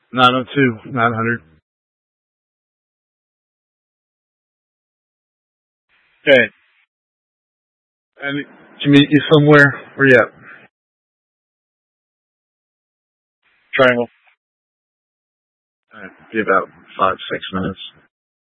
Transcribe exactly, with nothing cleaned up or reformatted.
nine oh two, nine hundred. Okay. And to meet you somewhere? Where you at? Triangle. Alright, be about five, six minutes.